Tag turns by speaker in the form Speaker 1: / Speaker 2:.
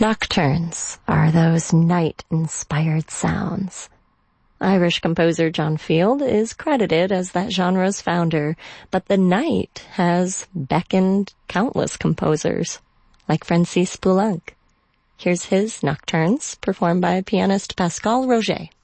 Speaker 1: Nocturnes are those night-inspired sounds. Irish composer John Field is credited as that genre's founder, but the night has beckoned countless composers, like Francis Poulenc. Here's his Nocturnes, performed by pianist Pascal Roger.